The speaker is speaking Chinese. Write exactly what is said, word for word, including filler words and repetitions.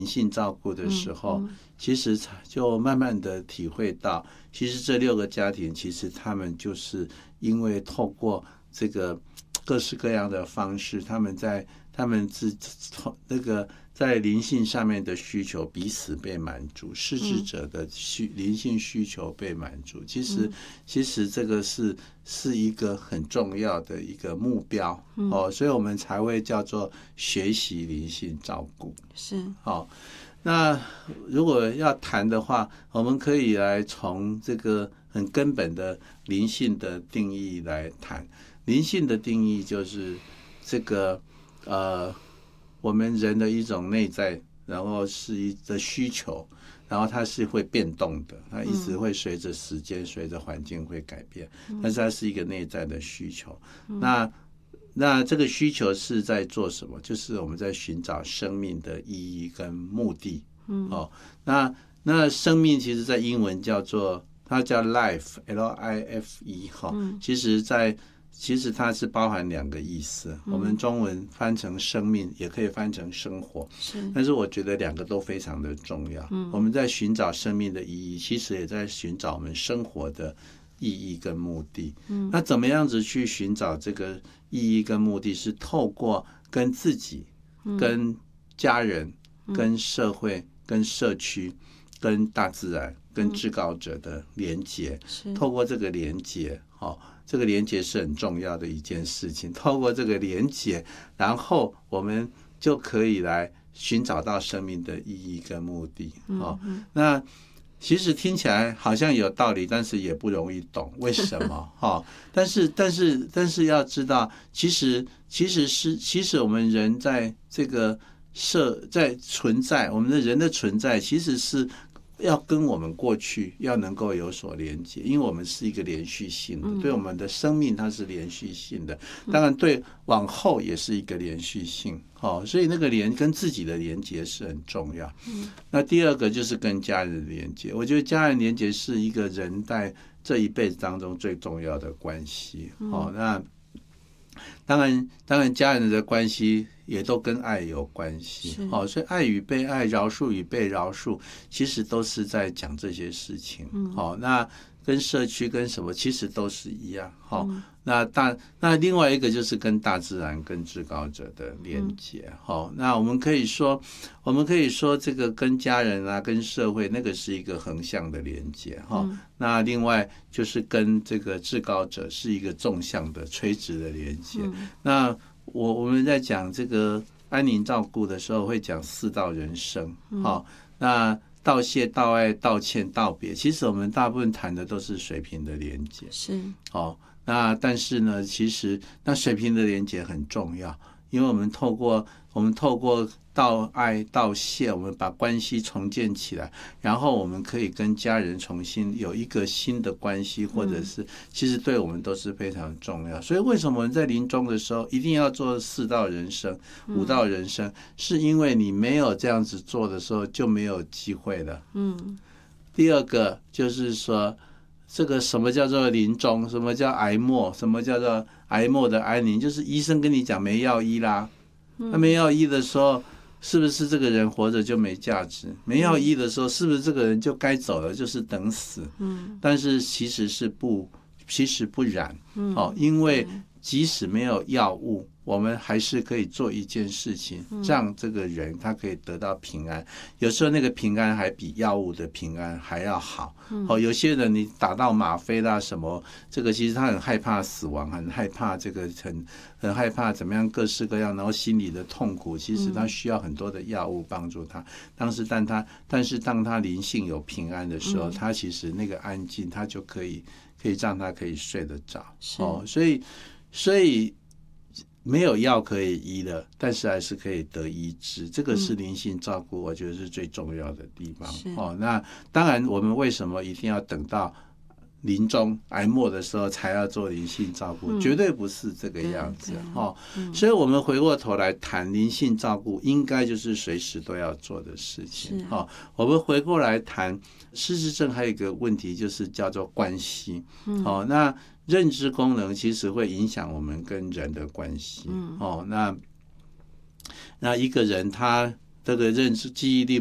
灵性照顾的时候，嗯嗯、其实就慢慢的体会到，其实这六个家庭其实他们就是因为透过这个各式各样的方式，他们在他们自那个在灵性上面的需求彼此被满足，失智者的需灵性需求被满足。其实，嗯、其实这个是是一个很重要的一个目标，嗯、哦，所以我们才会叫做学习灵性照顾。 是， 哦，那如果要谈的话，我们可以来从这个很根本的灵性的定义来谈。灵性的定义就是这个呃，我们人的一种内在，然后是一个需求，然后它是会变动的，它一直会随着时间、随着环境会改变，但是它是一个内在的需求。那那这个需求是在做什么？就是我们在寻找生命的意义跟目的。哦，那那生命其实在英文叫做它叫 life L I F E 哈，其实在其实它是包含两个意思，我们中文翻成生命，也可以翻成生活，但是我觉得两个都非常的重要。我们在寻找生命的意义，其实也在寻找我们生活的意义跟目的。那怎么样子去寻找这个意义跟目的？是透过跟自己、跟家人、跟社会、跟社区、跟大自然、跟至高者的连结，透过这个连结，哦，这个连结是很重要的一件事情。透过这个连结，然后我们就可以来寻找到生命的意义跟目的。哦，那其实听起来好像有道理，但是也不容易懂为什么。哦，但是但是但是要知道，其实其实是其实我们人在这个社在存在，我们的人的存在其实是要跟我们过去要能够有所连接，因为我们是一个连续性的，嗯、对我们的生命它是连续性的，当然对往后也是一个连续性。哦，所以那个连跟自己的连接是很重要。嗯、那第二个就是跟家人的连接，我觉得家人连接是一个人在这一辈子当中最重要的关系。哦，那当然，当然，家人的关系也都跟爱有关系。哦，所以爱与被爱，饶恕与被饶恕，其实都是在讲这些事情。嗯、哦，那跟社区跟什么其实都是一样。哦，嗯、那大那另外一个就是跟大自然、跟至高者的连结。嗯、哦，那我们可以说，我们可以说这个跟家人啊、跟社会那个是一个横向的连结。哈、哦，嗯、那另外就是跟这个至高者是一个纵向的垂直的连接。嗯、那我我们在讲这个安宁照顾的时候，会讲四道人生。好、哦，那道谢、道爱、道歉、道别，其实我们大部分谈的都是水平的连结。 是， 哦，那但是呢，其实那水平的连结很重要，因为我们透过我们透过道爱、道谢，我们把关系重建起来，然后我们可以跟家人重新有一个新的关系，或者是其实对我们都是非常重要。所以为什么我们在临终的时候一定要做四道人生、五道人生？是因为你没有这样子做的时候就没有机会了。嗯。第二个就是说，这个什么叫做临终？什么叫癌末？什么叫做癌末的安宁？就是医生跟你讲没药医啦，那没药医的时候。是不是这个人活着就没价值？没药医的时候，是不是这个人就该走了，就是等死？嗯，但是其实是不，其实不然。嗯，哦，因为即使没有药物，我们还是可以做一件事情，让这个人他可以得到平安。有时候那个平安还比药物的平安还要好。哦，有些人你打到吗啡啦什么，这个其实他很害怕死亡，很害怕这个很很害怕怎么样各式各样，然后心里的痛苦，其实他需要很多的药物帮助他。当时但他但是当他灵性有平安的时候，他其实那个安静，他就可以可以让他可以睡得着。哦，所以所以。没有药可以医的，但是还是可以得医治，这个是灵性照顾，我觉得是最重要的地方。哦，那当然，我们为什么一定要等到临终癌末的时候才要做灵性照顾？嗯、绝对不是这个样子。哦，嗯、所以我们回过头来谈灵性照顾，应该就是随时都要做的事情。哦，我们回过来谈失智症，还有一个问题就是叫做关系。嗯、哦，那。认知功能其实会影响我们跟人的关系。哦，那那一个人他的这个认知记忆力